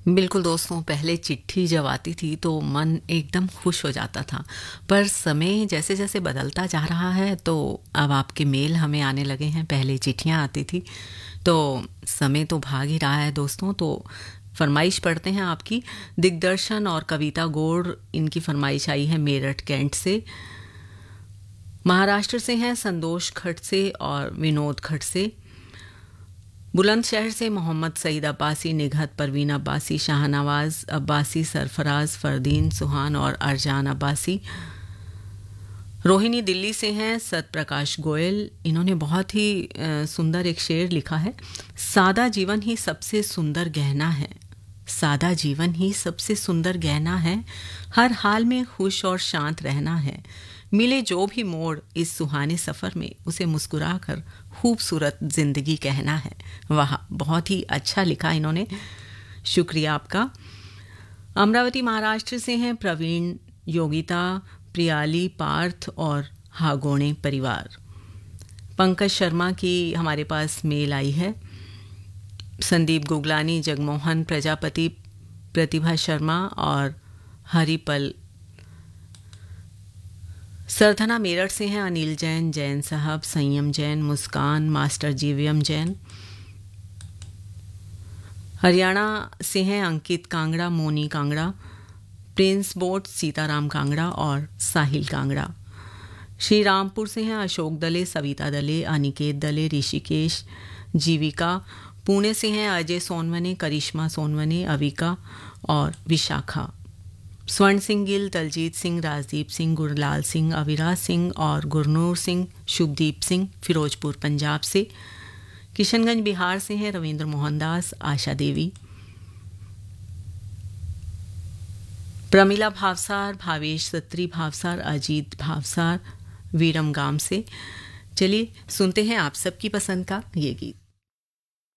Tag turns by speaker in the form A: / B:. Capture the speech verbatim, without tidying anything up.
A: बिल्कुल दोस्तों, पहले चिट्ठी जब आती थी तो मन एकदम खुश हो जाता था। पर समय जैसे जैसे बदलता जा रहा है तो अब आपके मेल हमें आने लगे हैं। पहले चिट्ठियां आती थी तो समय तो भाग ही रहा है दोस्तों। तो फरमाइश पढ़ते हैं आपकी। दिग्दर्शन और कविता गौड़, इनकी फरमाइश आई है मेरठ कैंट से। महाराष्ट्र से हैं संतोष खट से और विनोद खट से। बुलंदशहर से मोहम्मद सईद अब्बासी, निघत परवीन अब्बासी, शाहनवाज अब्बासी, सरफराज फरदीन सुहान और अरजान अब्बासी। रोहिणी दिल्ली से हैं सतप्रकाश गोयल। इन्होंने बहुत ही अ, सुंदर एक शेर लिखा है। सादा जीवन ही सबसे सुंदर गहना है, सादा जीवन ही सबसे सुंदर गहना है, हर हाल में खुश और शांत रहना है। मिले जो भी मोड़ इस सुहाने सफ़र में, उसे मुस्कुरा कर खूबसूरत जिंदगी कहना है। वाह, बहुत ही अच्छा लिखा इन्होंने, शुक्रिया आपका। अमरावती महाराष्ट्र से हैं प्रवीण, योगिता, प्रियाली, पार्थ और हागोणे परिवार। पंकज शर्मा की हमारे पास मेल आई है। संदीप गुगलानी, जगमोहन प्रजापति, प्रतिभा शर्मा और हरिपल। सरधना मेरठ से हैं अनिल जैन, जैन साहब, संयम जैन, मुस्कान, मास्टर जीवीएम जैन। हरियाणा से हैं अंकित कांगड़ा, मोनी कांगड़ा, प्रिंस बोट, सीताराम कांगड़ा और साहिल कांगड़ा। श्री रामपुर से हैं अशोक दले, सविता दले, अनिकेत दले, ऋषिकेश, जीविका। पुणे से हैं अजय सोनवने, करिश्मा सोनवने, अविका और विशाखा। स्वर्ण सिंह गिल, दलजीत सिंह, राजदीप सिंह, गुरलाल सिंह, अविराज सिंह और गुरनूर सिंह, शुभदीप सिंह फिरोजपुर पंजाब से। किशनगंज बिहार से हैं रविंद्र मोहनदास, आशा देवी। प्रमिला भावसार, भावेश सत्री भावसार, अजीत भावसार वीरम गाम से। चलिए सुनते हैं आप सबकी पसंद का ये गीत।